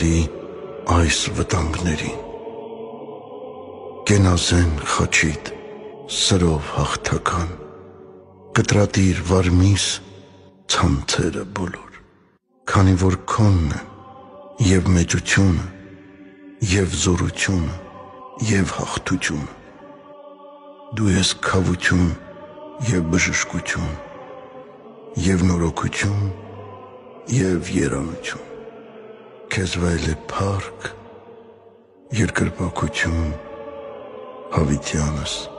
տալի այս վտանգներին։ Կենազեն խաչիդ սրով հաղթական, կտրատիր վարմիս ցանցերը բոլոր, քանի որ քոնն են և մեծությունը, և զորությունը, և հաղթությունը։ Դու ես քավություն և բժշկություն, և նորոգություն, և երանություն։ Քեզ վայել է փառք, երկրպագություն հավիտյանս